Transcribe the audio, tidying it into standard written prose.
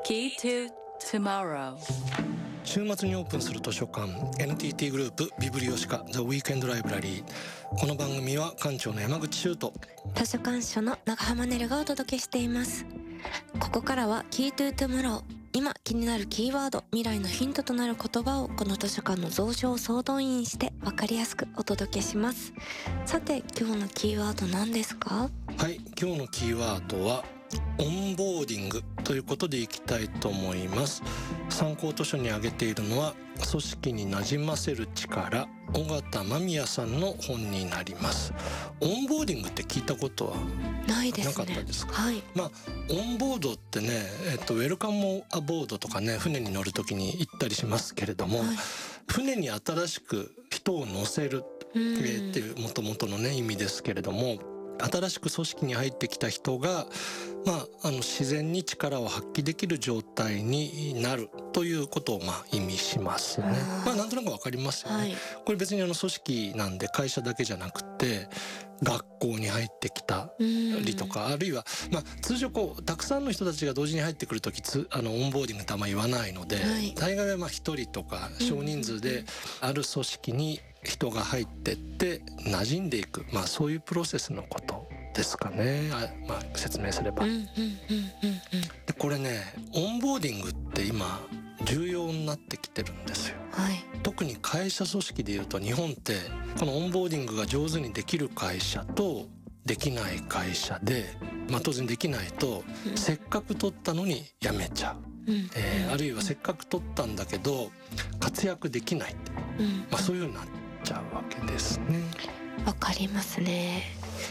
Key to Tomorrow。 週末にオープンする図書館 NTT グループビブリオシカザ・ウィークエンド・ライブラリー。この番組は館長の山口修斗、 図書館主の長浜ねるがお届けしています。ここからは Key to Tomorrow。 今気になるキーワード、未来のヒントとなる言葉をこの図書館の蔵書を総動員して分かりやすくお届けします。さて今日のキーワード何ですか？ はい、今日のキーワードはオンボーディングということでいきたいと思います。参考図書に挙げているのは組織に馴染ませる力、尾形間宮さんの本になります。オンボーディングって聞いたことはないですね。 なかったですか？ はい。 オンボードってね、ウェルカムアボードとかね、船に乗るときに言ったりしますけれども、 はい、 船に新しく人を乗せるっていう元々のね意味ですけれども、新しく組織に入ってきた人が、自然に力を発揮できる状態になるということを意味しますね。なんとなくわかりますよね。はい、これ別に組織なんで会社だけじゃなくて学校に入ってきたりとか、あるいは通常たくさんの人たちが同時に入ってくるときオンボーディングってあんま言わないので、はい、大概は一人とか少人数である組織に人が入ってって馴染んでいく、そういうプロセスのことですかね。説明すれば。でこれね、オンボーディングって今重要になってきてるんですよ。はい、特に会社組織でいうと日本ってこのオンボーディングが上手にできる会社とできない会社で、当然できないとせっかく取ったのに辞めちゃう、あるいはせっかく取ったんだけど活躍できないって、そういう風になっちゃうわけですね。 わかりますね。